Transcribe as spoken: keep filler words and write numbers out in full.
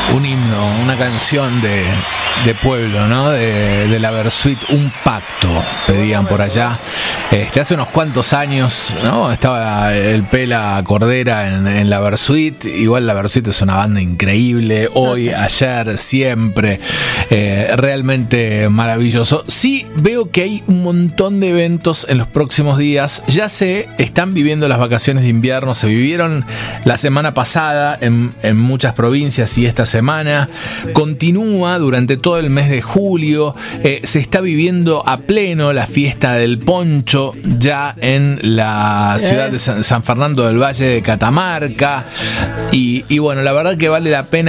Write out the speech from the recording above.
un himno, una canción de, de pueblo, ¿no? De, de la Versuit, un pacto, pedían por allá. Este, hace unos cuantos años, ¿no? Estaba el Pela Cordera en, en la Versuit. Igual la Versuit es una banda increíble. Hoy, okay. ayer, siempre. Eh, realmente maravilloso. Sí veo que hay un montón de eventos en los próximos días. Ya se están viviendo las vacaciones de invierno. Se vivieron la semana pasada en, en muchas provincias y esta semana. Continúa durante todo el mes de julio. Eh, se está viviendo a pleno la fiesta del poncho ya en la ciudad de San, San Fernando del Valle de Catamarca. Y, y bueno, la verdad que vale la pena